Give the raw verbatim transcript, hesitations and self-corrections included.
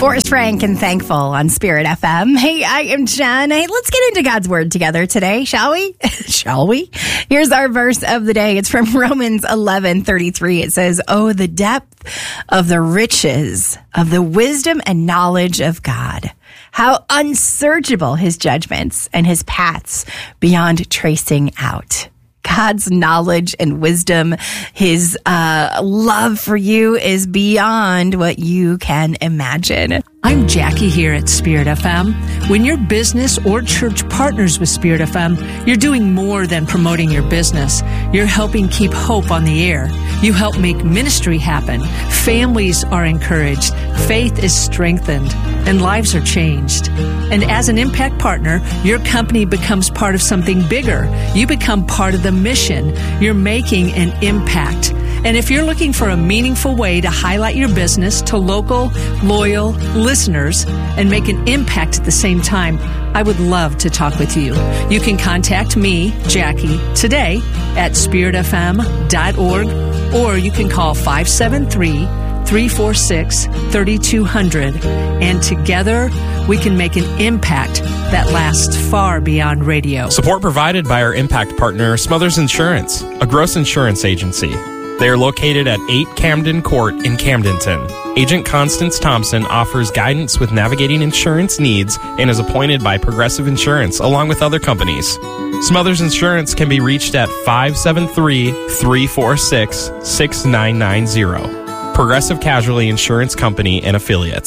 Forrest Frank and Thankful on Spirit F M. Hey, I am Jen. Hey, let's get into God's Word together today, shall we? Shall we? Here's our verse of the day. It's from Romans eleven thirty-three. It says, "Oh, the depth of the riches of the wisdom and knowledge of God. How unsearchable his judgments and his paths beyond tracing out." God's knowledge and wisdom, his uh, love for you is beyond what you can imagine. I'm Jackie here at Spirit F M. When your business or church partners with Spirit F M, you're doing more than promoting your business. You're helping keep hope on the air. You help make ministry happen. Families are encouraged. Faith is strengthened. And lives are changed. And as an impact partner, your company becomes part of something bigger. You become part of the mission. You're making an impact. And if you're looking for a meaningful way to highlight your business to local, loyal listeners and make an impact at the same time, I would love to talk with you. You can contact me, Jackie, today at spirit f m dot org, or you can call five seven three, three four six, three two zero zero, and together we can make an impact that lasts far beyond radio. Support provided by our impact partner, Smothers Insurance, a gross insurance agency. They are located at eight Camden Court in Camdenton. Agent Constance Thompson offers guidance with navigating insurance needs and is appointed by Progressive Insurance along with other companies. Smothers Insurance can be reached at five seven three, three four six, six nine nine zero. Progressive Casualty Insurance Company and Affiliates.